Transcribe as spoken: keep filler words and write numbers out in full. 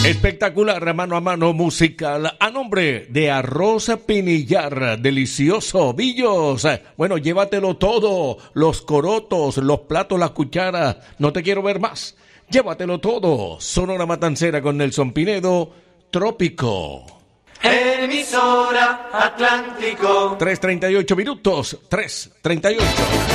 Espectacular, mano a mano musical a nombre de Arroz Pinillar, delicioso, Billos. Bueno, llévatelo todo, los corotos, los platos, las cucharas, no te quiero ver más. Llévatelo todo, Sonora Matancera con Nelson Pinedo, Trópico. Emisora Atlántico. tres treinta y ocho minutos, tres treinta y ocho.